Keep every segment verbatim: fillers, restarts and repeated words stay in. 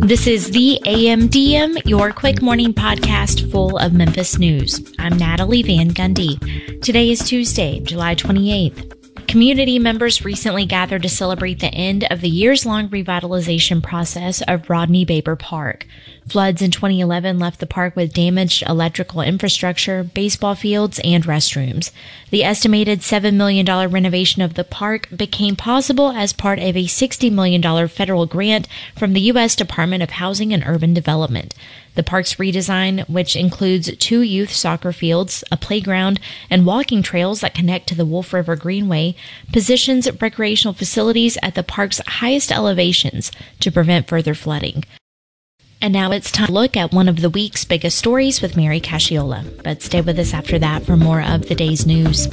This is the A M D M, your quick morning podcast full of Memphis news. I'm Natalie Van Gundy. Today is Tuesday, July twenty-eighth. Community members recently gathered to celebrate the end of the years-long revitalization process of Rodney Baber Park. Floods in twenty eleven left the park with damaged electrical infrastructure, baseball fields, and restrooms. The estimated seven million dollars renovation of the park became possible as part of a sixty million dollars federal grant from the U S Department of Housing and Urban Development. The park's redesign, which includes two youth soccer fields, a playground, and walking trails that connect to the Wolf River Greenway, positions recreational facilities at the park's highest elevations to prevent further flooding. And now it's time to look at one of the week's biggest stories with Mary Casciola. But stay with us after that for more of the day's news.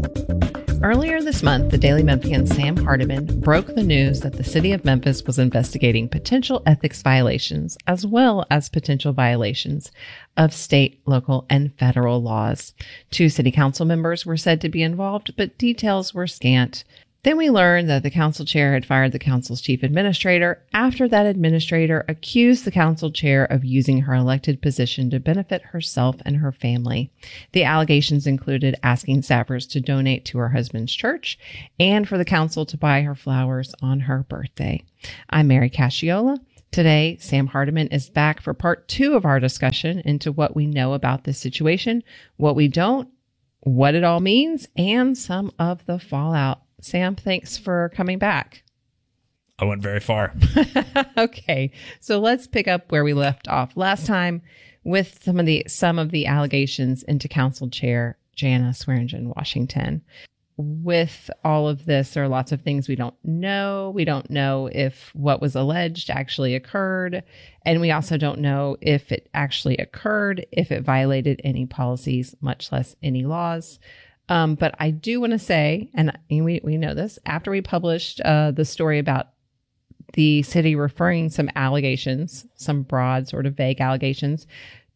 Earlier this month, the Daily Memphian Sam Hardiman broke the news that the city of Memphis was investigating potential ethics violations as well as potential violations of state, local, and federal laws. Two city council members were said to be involved, but details were scant. Then we learned that the council chair had fired the council's chief administrator after that administrator accused the council chair of using her elected position to benefit herself and her family. The allegations included asking staffers to donate to her husband's church and for the council to buy her flowers on her birthday. I'm Mary Casciola. Today, Sam Hardiman is back for part two of our discussion into what we know about this situation, what we don't, what it all means, and some of the fallout. Sam, thanks for coming back. I went very far. Okay, so let's pick up where we left off last time with some of the some of the allegations into Council Chair Jana Swearingen Washington. With all of this, there are lots of things we don't know. We don't know if what was alleged actually occurred, and we also don't know if it actually occurred, if it violated any policies, much less any laws. Um, but I do want to say, and we, we know this, after we published uh, the story about the city referring some allegations, some broad sort of vague allegations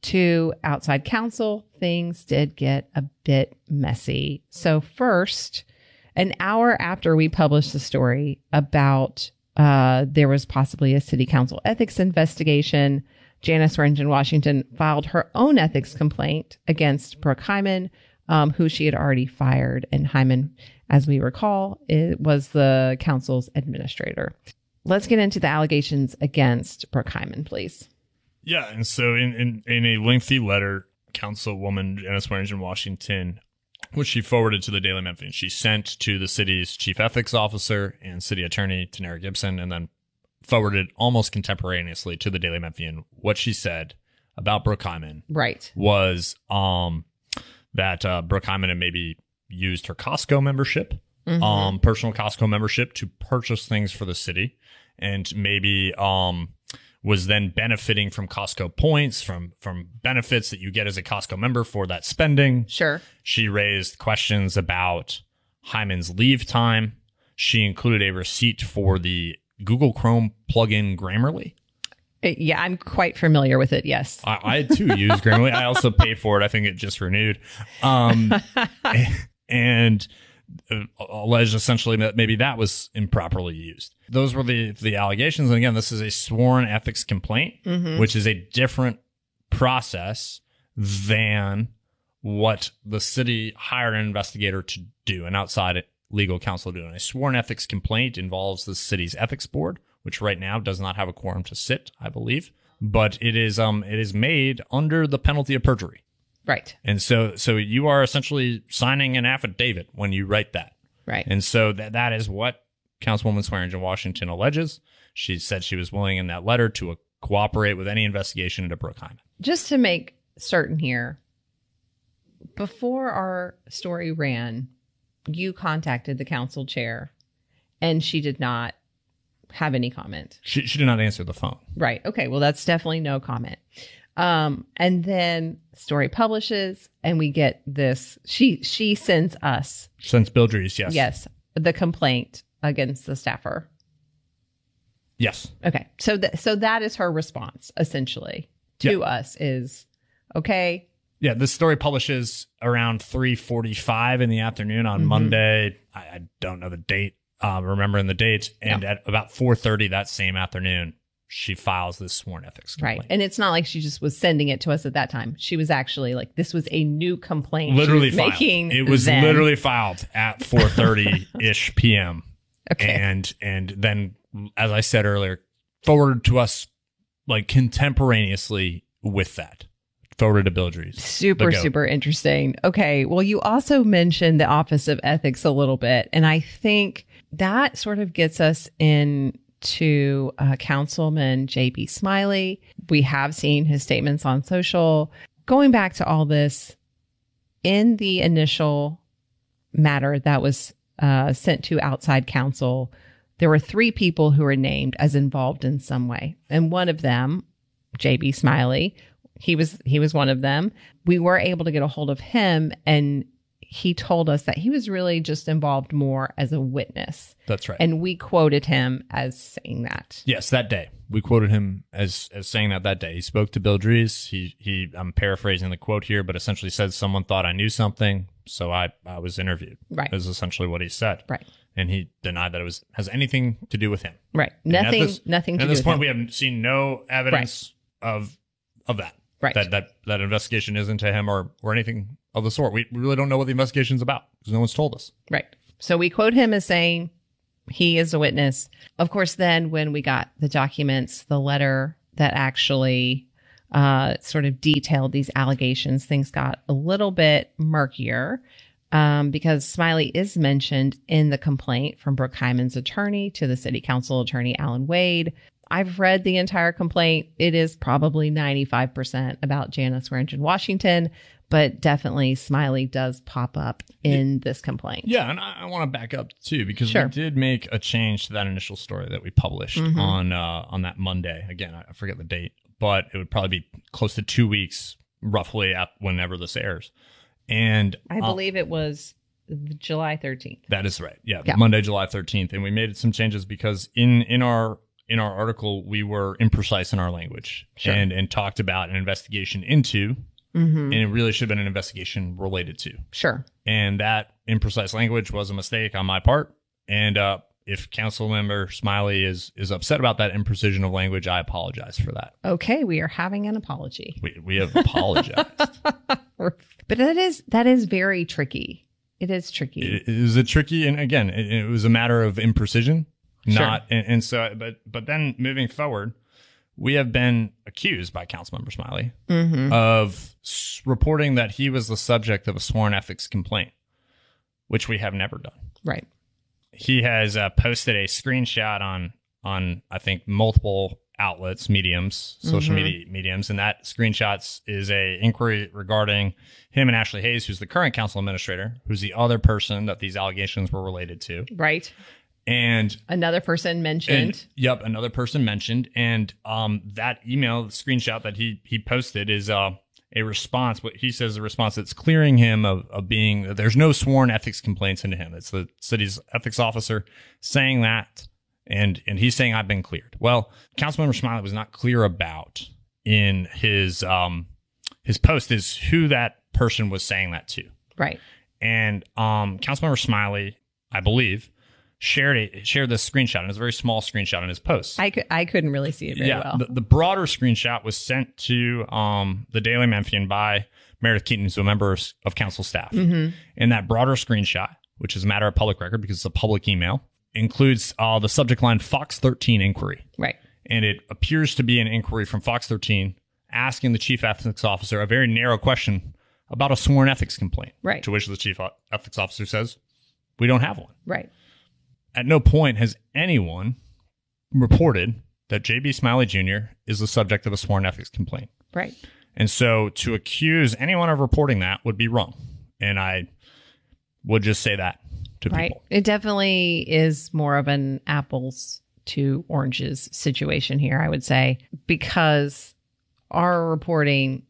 to outside counsel, things did get a bit messy. So first, an hour after we published the story about uh, there was possibly a city council ethics investigation, Jana Swearingen Washington filed her own ethics complaint against Brooke Hyman, Um, who she had already fired. And Hyman, as we recall, it was the council's administrator. Let's get into the allegations against Brooke Hyman, please. Yeah, and so in, in, in a lengthy letter, Councilwoman Jana Swearingen Washington, which she forwarded to the Daily Memphian, she sent to the city's chief ethics officer and city attorney, Tanera Gibson, and then forwarded almost contemporaneously to the Daily Memphian. What she said about Brooke Hyman right. was... um. that uh, Brooke Hyman had maybe used her Costco membership, mm-hmm. um, personal Costco membership to purchase things for the city, and maybe um, was then benefiting from Costco points, from from benefits that you get as a Costco member for that spending. Sure. She raised questions about Hyman's leave time. She included a receipt for the Google Chrome plugin Grammarly. Yeah, I'm quite familiar with it. Yes. I, I too use Grammarly. I also pay for it. I think it just renewed. Um, and uh, alleged essentially that maybe that was improperly used. Those were the, the allegations. And again, this is a sworn ethics complaint, mm-hmm. which is a different process than what the city hired an investigator to do, an outside legal counsel to do. And a sworn ethics complaint involves the city's ethics board, which right now does not have a quorum to sit, I believe, but it is um it is made under the penalty of perjury. Right. And so so you are essentially signing an affidavit when you write that. Right. And so that that is what Councilwoman Swearingen Washington alleges. She said she was willing in that letter to uh, cooperate with any investigation into Brooke Hyman. Just to make certain here, before our story ran, you contacted the council chair and she did not have any comment. She she did not answer the phone. Right. Okay. Well, that's definitely no comment. Um, and then story publishes and we get this. She she sends us. Sends Bill Dries, yes. Yes. The complaint against the staffer. Yes. Okay. So th- so that is her response essentially to yeah. us is, okay. Yeah. This story publishes around three forty-five in the afternoon on mm-hmm. Monday. I, I don't know the date. Uh, remembering the date, and yeah. at about four thirty that same afternoon, she files this sworn ethics complaint. Right. And it's not like she just was sending it to us at that time. She was actually like, this was a new complaint. Literally she was filed. making It was then. literally filed at four thirty-ish p.m. Okay. And, and then, as I said earlier, forwarded to us like contemporaneously with that. Forwarded to Bill Dries. Super, super interesting. Okay. Well, you also mentioned the Office of Ethics a little bit. And I think that sort of gets us into uh, Councilman J B. Smiley. We have seen his statements on social. Going back to all this, in the initial matter that was uh, sent to outside counsel, there were three people who were named as involved in some way. And one of them, J B. Smiley, he was he was one of them. We were able to get a hold of him, and he told us that he was really just involved more as a witness. That's right. And we quoted him as saying that. Yes, that day. We quoted him as as saying that that day. He spoke to Bill Dries. He, he I'm paraphrasing the quote here, but essentially said someone thought I knew something, so I, I was interviewed. Right. Is essentially what he said. Right. And he denied that it was has anything to do with him. Right. And at Nothing, this- nothing to At do this with point, him. we have seen no evidence of of that. Right. That that that investigation isn't to him or or anything of the sort. We we really don't know what the investigation's about because no one's told us. Right. So we quote him as saying he is a witness. Of course, then when we got the documents, the letter that actually uh, sort of detailed these allegations, things got a little bit murkier um, because Smiley is mentioned in the complaint from Brooke Hyman's attorney to the city council attorney, Alan Wade. I've read the entire complaint. It is probably ninety-five percent about Janice Swearingen Washington, but definitely Smiley does pop up in this complaint. Yeah, and I, I want to back up too because Sure. we did make a change to that initial story that we published Mhm. on uh, on that Monday. Again, I forget the date, but it would probably be close to two weeks, roughly, at whenever this airs. And I uh, believe it was July thirteenth. that is right. Yeah, Yeah. Monday, July thirteenth, and we made some changes because in in our in our article we were imprecise in our language Sure. and and talked about an investigation into, Mm-hmm. and it really should have been an investigation related to. Sure. And that imprecise language was a mistake on my part. And uh, if council member Smiley is is upset about that imprecision of language, I apologize for that. Okay, we are having an apology. We we have apologized. But that is that is very tricky. It is tricky. It, it was a tricky, and again, it, it was a matter of imprecision, Sure. not and, and so. But but then moving forward, we have been accused by Councilmember Smiley Mm-hmm. of s- reporting that he was the subject of a sworn ethics complaint, which we have never done. Right. He has uh, posted a screenshot on on I think multiple outlets, mediums, social Mhm. media mediums, and that screenshots is a inquiry regarding him and Ashley Hayes, who's the current council administrator, who's the other person that these allegations were related to, Right. and. Another person mentioned. And, yep, another person mentioned, and um, that email, the screenshot that he he posted is uh, a response. What he says, a response that's clearing him of, of being. There's no sworn ethics complaints into him. It's the city's ethics officer saying that, and and he's saying I've been cleared. Well, Councilmember Smiley was not clear about in his um his post is who that person was saying that to, Right. and um Councilmember Smiley, I believe, shared a, shared this screenshot, and it's a very small screenshot in his post. I, could, I couldn't really see it very well. The, the broader screenshot was sent to um, the Daily Memphian by Meredith Keaton, who's a member of, of council staff. Mm-hmm. And that broader screenshot, which is a matter of public record because it's a public email, includes uh, the subject line Fox thirteen inquiry. Right. And it appears to be an inquiry from Fox thirteen asking the chief ethics officer a very narrow question about a sworn ethics complaint. Right. To which the chief ethics officer says, we don't have one. Right. At no point has anyone reported that J B. Smiley Junior is the subject of a sworn ethics complaint. Right. And so to accuse anyone of reporting that would be wrong. And I would just say that to Right. people. It definitely is more of an apples to oranges situation here, I would say, because our reporting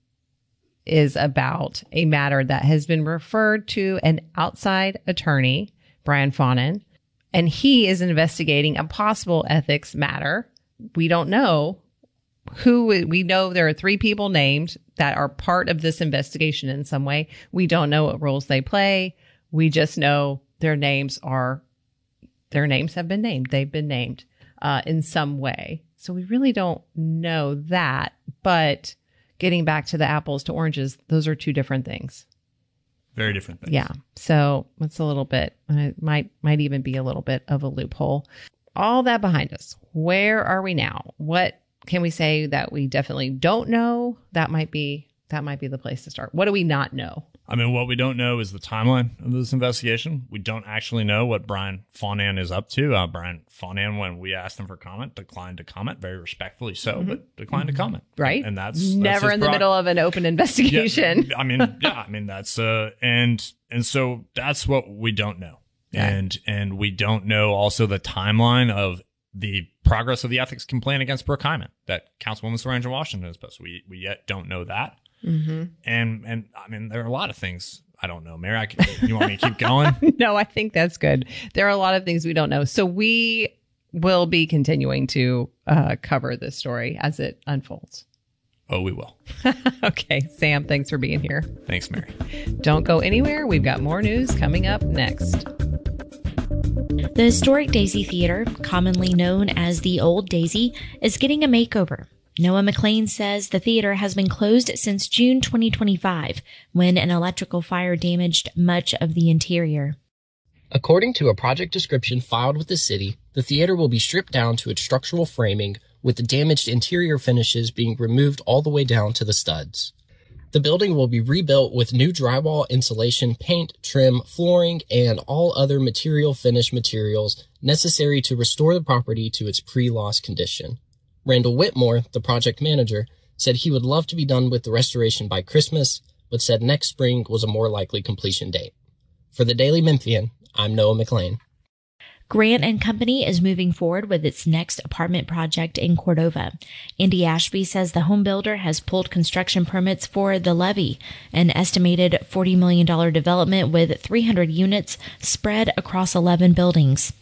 is about a matter that has been referred to an outside attorney, Brian Fawnin, and he is investigating a possible ethics matter. We don't know who, we know there are three people named that are part of this investigation in some way. We don't know what roles they play. We just know their names are, their names have been named. They've been named uh, in some way. So we really don't know that. But getting back to the apples to oranges, those are two different things. Very different things. Yeah. So it's a little bit, it might, might even be a little bit of a loophole. All that behind us. Where are we now? What can we say that we definitely don't know? That might be, that might be the place to start. What do we not know? I mean, what we don't know is the timeline of this investigation. We don't actually know what Brian Faunan is up to. Uh, Brian Faunan, when we asked him for comment, declined to comment, very respectfully so, mm-hmm. but declined to comment. Right. And that's never that's in the pro- middle of an open investigation. Yeah, I mean, yeah, I mean, that's, uh, and, and so that's what we don't know. Yeah. And, and we don't know also the timeline of the progress of the ethics complaint against Brooke Hyman that Councilwoman Swearingen Washington has posted. We, we yet don't know that. Mm-hmm. And, and I mean, there are a lot of things I don't know. Mary, I can, you want me to keep going? No, I think that's good. There are a lot of things we don't know. So we will be continuing to uh, cover this story as it unfolds. Oh, we will. Okay. Sam, thanks for being here. Thanks, Mary. Don't go anywhere. We've got more news coming up next. The historic Daisy Theater, commonly known as the Old Daisy, is getting a makeover. Noah McLean says the theater has been closed since June twenty twenty-five, when an electrical fire damaged much of the interior. According to a project description filed with the city, the theater will be stripped down to its structural framing, with the damaged interior finishes being removed all the way down to the studs. The building will be rebuilt with new drywall, insulation, paint, trim, flooring, and all other material finish materials necessary to restore the property to its pre-loss condition. Randall Whitmore, the project manager, said he would love to be done with the restoration by Christmas, but said next spring was a more likely completion date. For the Daily Memphian, I'm Noah McLean. Grant and Company is moving forward with its next apartment project in Cordova. Andy Ashby says the home builder has pulled construction permits for The Levee, an estimated forty million dollars development with three hundred units spread across eleven buildings.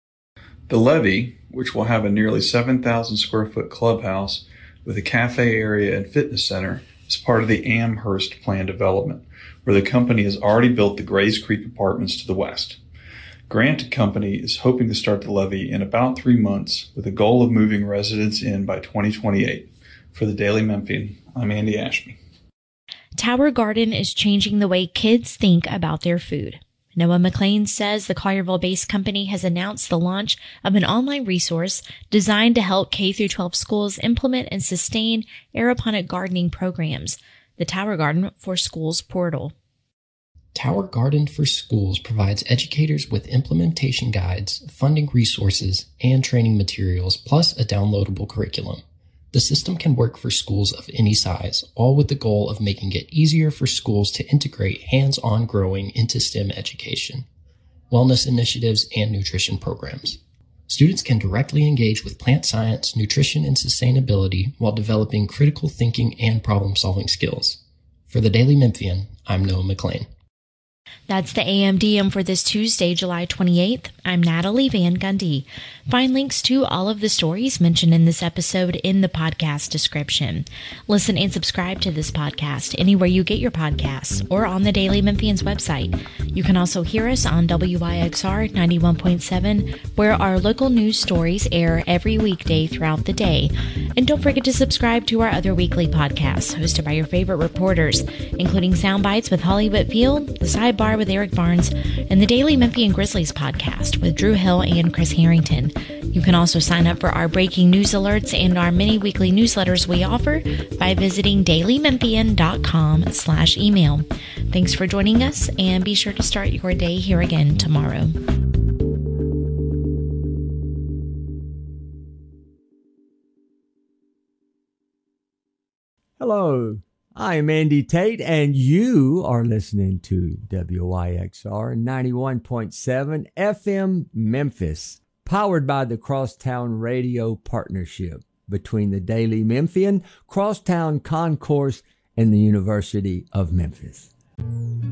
The Levee, which will have a nearly seven thousand square foot clubhouse with a cafe area and fitness center, is part of the Amherst plan development, where the company has already built the Grays Creek apartments to the west. Grant and Company is hoping to start the levee in about three months with a goal of moving residents in by twenty twenty-eight. For the Daily Memphian, I'm Andy Ashby. Tower Garden is changing the way kids think about their food. Noah McLean says the Collierville-based company has announced the launch of an online resource designed to help K through twelve schools implement and sustain aeroponic gardening programs. The Tower Garden for Schools portal. Tower Garden for Schools provides educators with implementation guides, funding resources, and training materials, plus a downloadable curriculum. The system can work for schools of any size, all with the goal of making it easier for schools to integrate hands-on growing into STEM education, wellness initiatives, and nutrition programs. Students can directly engage with plant science, nutrition, and sustainability while developing critical thinking and problem-solving skills. For the Daily Memphian, I'm Noah McLean. That's the A M D M for this Tuesday, July twenty-eighth. I'm Natalie Van Gundy. Find links to all of the stories mentioned in this episode in the podcast description. Listen and subscribe to this podcast anywhere you get your podcasts or on the Daily Memphian's website. You can also hear us on W Y X R ninety-one point seven, where our local news stories air every weekday throughout the day. And don't forget to subscribe to our other weekly podcasts hosted by your favorite reporters, including Sound Bites with Holly Whitfield, The Sidebar with Eric Barnes, and the Daily Memphian Grizzlies podcast with Drew Hill and Chris Harrington. You can also sign up for our breaking news alerts and our many weekly newsletters we offer by visiting dailymemphian.com slash email. Thanks for joining us, and be sure to start your day here again tomorrow. Hello, I'm Andy Tate, and you are listening to W Y X R ninety-one point seven F M Memphis, powered by the Crosstown Radio Partnership between the Daily Memphian, Crosstown Concourse, and the University of Memphis.